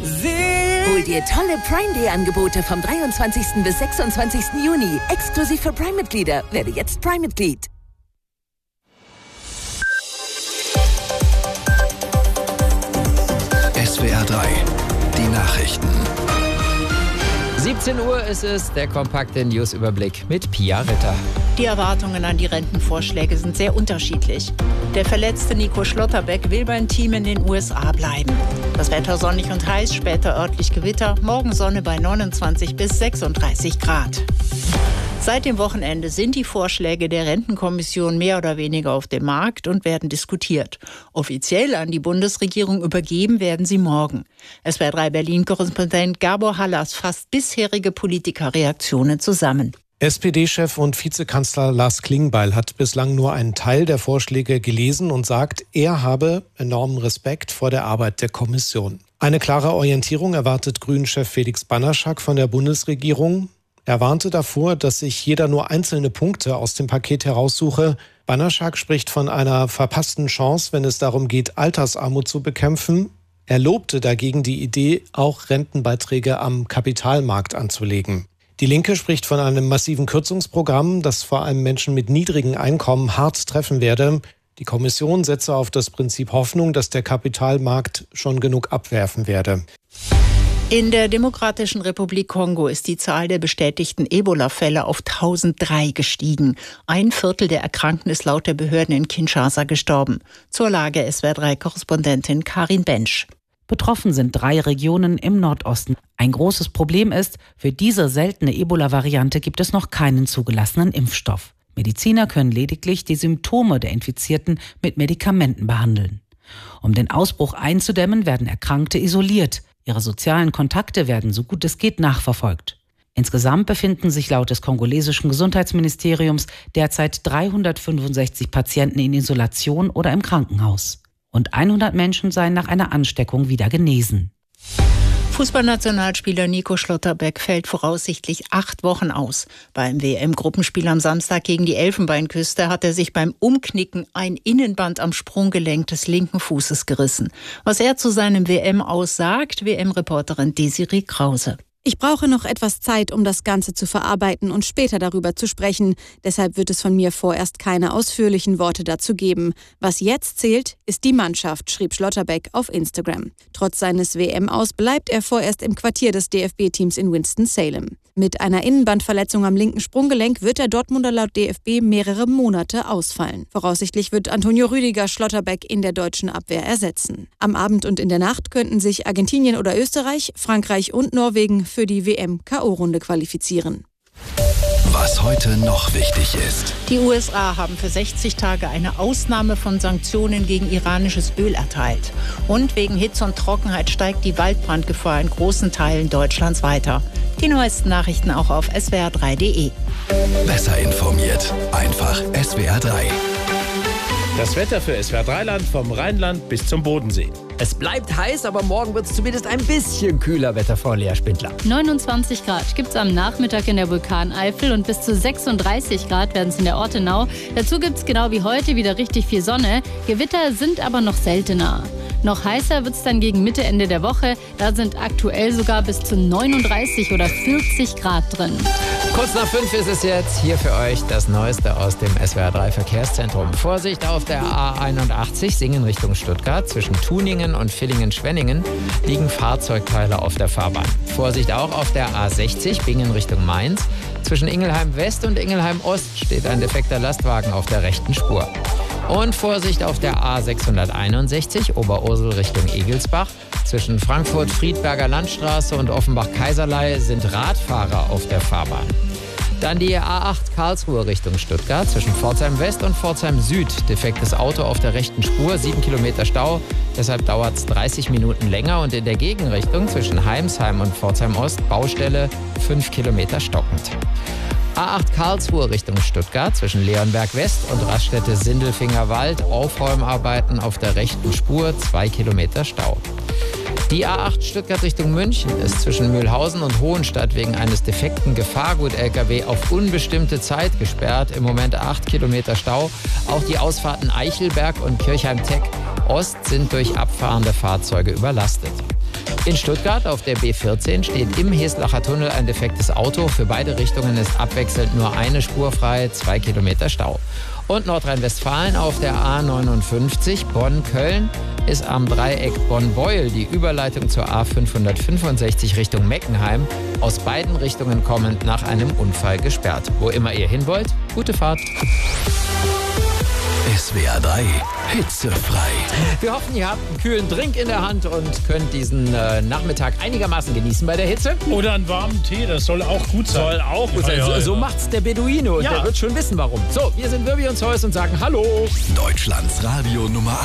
Hol dir tolle Prime Day Angebote vom 23. bis 26. Juni. Exklusiv für Prime-Mitglieder. Werde jetzt Prime-Mitglied. SWR 3, die Nachrichten. 17 Uhr ist es, der kompakte Newsüberblick mit Pia Ritter. Die Erwartungen an die Rentenvorschläge sind sehr unterschiedlich. Der verletzte Nico Schlotterbeck will beim Team in den USA bleiben. Das Wetter sonnig und heiß, später örtlich Gewitter, morgen Sonne bei 29 bis 36 Grad. Seit dem Wochenende sind die Vorschläge der Rentenkommission mehr oder weniger auf dem Markt und werden diskutiert. Offiziell an die Bundesregierung übergeben werden sie morgen. SWR 3 Berlin-Korrespondent Gabor Hallas fasst bisherige Politikerreaktionen zusammen. SPD-Chef und Vizekanzler Lars Klingbeil hat bislang nur einen Teil der Vorschläge gelesen und sagt, er habe enormen Respekt vor der Arbeit der Kommission. Eine klare Orientierung erwartet Grünen-Chef Felix Banaszak von der Bundesregierung. Er warnte davor, dass sich jeder nur einzelne Punkte aus dem Paket heraussuche. Banaszak spricht von einer verpassten Chance, wenn es darum geht, Altersarmut zu bekämpfen. Er lobte dagegen die Idee, auch Rentenbeiträge am Kapitalmarkt anzulegen. Die Linke spricht von einem massiven Kürzungsprogramm, das vor allem Menschen mit niedrigen Einkommen hart treffen werde. Die Kommission setze auf das Prinzip Hoffnung, dass der Kapitalmarkt schon genug abwerfen werde. In der Demokratischen Republik Kongo ist die Zahl der bestätigten Ebola-Fälle auf 1003 gestiegen. 1/4 der Erkrankten ist laut der Behörden in Kinshasa gestorben. Zur Lage SWR 3-Korrespondentin Karin Bensch. Betroffen sind 3 Regionen im Nordosten. Ein großes Problem ist, für diese seltene Ebola-Variante gibt es noch keinen zugelassenen Impfstoff. Mediziner können lediglich die Symptome der Infizierten mit Medikamenten behandeln. Um den Ausbruch einzudämmen, werden Erkrankte isoliert. Ihre sozialen Kontakte werden so gut es geht nachverfolgt. Insgesamt befinden sich laut des kongolesischen Gesundheitsministeriums derzeit 365 Patienten in Isolation oder im Krankenhaus. Und 100 Menschen seien nach einer Ansteckung wieder genesen. Fußballnationalspieler Nico Schlotterbeck fällt voraussichtlich 8 Wochen aus. Beim WM-Gruppenspiel am Samstag gegen die Elfenbeinküste hat er sich beim Umknicken ein Innenband am Sprunggelenk des linken Fußes gerissen. Was er zu seinem WM-Aus sagt, WM-Reporterin Desiree Krause. Ich brauche noch etwas Zeit, um das Ganze zu verarbeiten und später darüber zu sprechen. Deshalb wird es von mir vorerst keine ausführlichen Worte dazu geben. Was jetzt zählt, ist die Mannschaft, schrieb Schlotterbeck auf Instagram. Trotz seines WM-Aus bleibt er vorerst im Quartier des DFB-Teams in Winston-Salem. Mit einer Innenbandverletzung am linken Sprunggelenk wird der Dortmunder laut DFB mehrere Monate ausfallen. Voraussichtlich wird Antonio Rüdiger Schlotterbeck in der deutschen Abwehr ersetzen. Am Abend und in der Nacht könnten sich Argentinien oder Österreich, Frankreich und Norwegen für die WM-KO-Runde qualifizieren. Was heute noch wichtig ist. Die USA haben für 60 Tage eine Ausnahme von Sanktionen gegen iranisches Öl erteilt. Und wegen Hitze und Trockenheit steigt die Waldbrandgefahr in großen Teilen Deutschlands weiter. Die neuesten Nachrichten auch auf swr3.de. Besser informiert. Einfach SWR 3. Das Wetter für SWR3-Land vom Rheinland bis zum Bodensee. Es bleibt heiß, aber morgen wird es zumindest ein bisschen kühler, Wetterfrau Lea Spindler. 29 Grad gibt es am Nachmittag in der Vulkaneifel und bis zu 36 Grad werden es in der Ortenau. Dazu gibt es genau wie heute wieder richtig viel Sonne. Gewitter sind aber noch seltener. Noch heißer wird es dann gegen Mitte, Ende der Woche. Da sind aktuell sogar bis zu 39 oder 40 Grad drin. Kurz nach 5 ist es jetzt. Hier für euch das Neueste aus dem SWR3 Verkehrszentrum. Vorsicht auf der A81 Singen Richtung Stuttgart. Zwischen Tuningen und Villingen-Schwenningen liegen Fahrzeugteile auf der Fahrbahn. Vorsicht auch auf der A60 Bingen Richtung Mainz. Zwischen Ingelheim West und Ingelheim Ost steht ein defekter Lastwagen auf der rechten Spur. Und Vorsicht auf der A661 Oberursel Richtung Egelsbach. Zwischen Frankfurt-Friedberger Landstraße und Offenbach-Kaiserlei sind Radfahrer auf der Fahrbahn. Dann die A8 Karlsruhe Richtung Stuttgart. Zwischen Pforzheim West und Pforzheim Süd. Defektes Auto auf der rechten Spur, 7 Kilometer Stau. Deshalb dauert es 30 Minuten länger. Und in der Gegenrichtung zwischen Heimsheim und Pforzheim Ost Baustelle 5 Kilometer stockend. A8 Karlsruhe Richtung Stuttgart zwischen Leonberg West und Raststätte Sindelfingerwald. Aufräumarbeiten auf der rechten Spur, 2 Kilometer Stau. Die A8 Stuttgart Richtung München ist zwischen Mühlhausen und Hohenstadt wegen eines defekten Gefahrgut-LKW auf unbestimmte Zeit gesperrt. Im Moment 8 Kilometer Stau. Auch die Ausfahrten Eichelberg und Kirchheim-Teck Ost sind durch abfahrende Fahrzeuge überlastet. In Stuttgart auf der B14 steht im Heslacher Tunnel ein defektes Auto. Für beide Richtungen ist abwechselnd nur eine Spur frei, 2 Kilometer Stau. Und Nordrhein-Westfalen auf der A59 Bonn-Köln ist am Dreieck Bonn-Beuel die Überleitung zur A565 Richtung Meckenheim aus beiden Richtungen kommend nach einem Unfall gesperrt. Wo immer ihr hin wollt, gute Fahrt. SWR 3 hitzefrei. Wir hoffen, ihr habt einen kühlen Drink in der Hand und könnt diesen Nachmittag einigermaßen genießen bei der Hitze. Oder einen warmen Tee, das soll auch gut sein. Soll auch gut sein. So macht's der Beduino und der wird schon wissen, warum. So, wir sind Wirbi und Zeus und sagen Hallo. Deutschlands Radio Nummer